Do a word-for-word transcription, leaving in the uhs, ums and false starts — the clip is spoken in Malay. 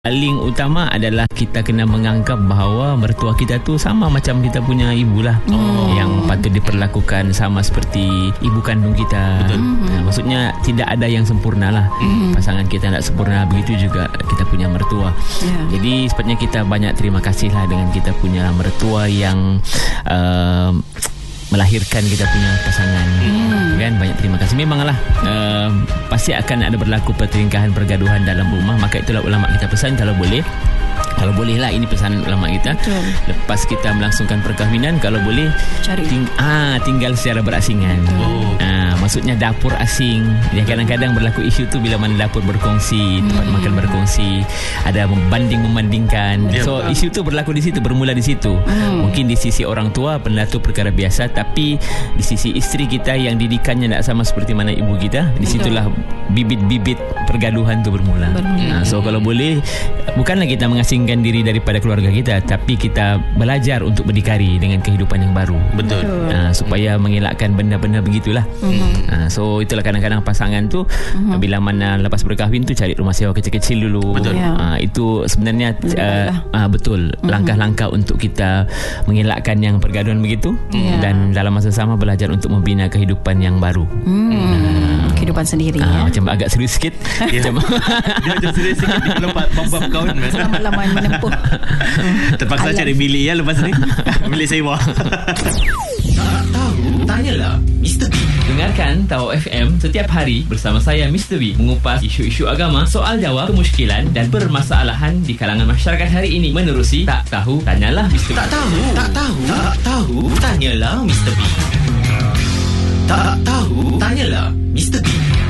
Paling utama adalah kita kena menganggap bahawa mertua kita tu sama macam kita punya ibu lah. Oh. Yang patut diperlakukan sama seperti ibu kandung kita. Betul. Nah, maksudnya tidak ada yang sempurna lah. Mm. Pasangan kita tak sempurna, begitu juga kita punya mertua. Yeah. Jadi sepatutnya kita banyak terima kasih lah dengan kita punya mertua yang uh, melahirkan kita punya pasangan. Hmm. Kan, banyak terima kasih. Memanglah uh, pasti akan ada berlaku pertelingkahan, pergaduhan dalam rumah. Maka itulah ulama kita pesan, kalau boleh Kalau boleh lah, ini pesanan ulama kita. Betul. Lepas kita melangsungkan perkahwinan, kalau boleh cari ting- ah, tinggal secara berasingan. Oh. ah, Maksudnya dapur asing. Ya, kadang-kadang berlaku isu tu bila mana dapur berkongsi, tempat hmm. makan berkongsi, ada membanding-membandingkan. Yeah. So isu tu berlaku di situ, bermula di situ. hmm. Mungkin di sisi orang tua benda tu perkara biasa, tapi di sisi isteri kita yang didikannya tak sama seperti mana ibu kita, di situlah bibit-bibit pergaduhan tu bermula. ah, So kalau boleh, bukanlah kita mengasingkan diri daripada keluarga kita, tapi kita belajar untuk berdikari dengan kehidupan yang baru. Betul. Uh, supaya mengelakkan benda-benda begitulah. Mm-hmm. Uh, so itulah kadang-kadang pasangan tu mm-hmm. bila mana lepas berkahwin tu cari rumah sewa kecil-kecil dulu. Betul. Uh, itu sebenarnya uh, uh, betul mm-hmm. langkah-langkah untuk kita mengelakkan yang pergaduhan begitu. Yeah. Dan dalam masa sama belajar untuk membina kehidupan yang baru. Mm. Uh, kehidupan sendiri. Uh, ya. Macam agak serius sikit. Dia macam serius sikit di kelompat bab-bab kawan. Lama-lama menempuh. Terpaksa Alam. Cari bilik ya lepas ni. Bilik sewa. Tak tahu, tanyalah Mister B. Dengarkan Tahu F M setiap hari bersama saya Mister B, mengupas isu-isu agama, soal jawab, kemusykilan dan permasalahan di kalangan masyarakat hari ini menerusi Tak Tahu, Tanyalah Mister B. Tak tahu, tak tahu, tak tahu, tanyalah Mister B. Tak tahu, tanyalah Mister B.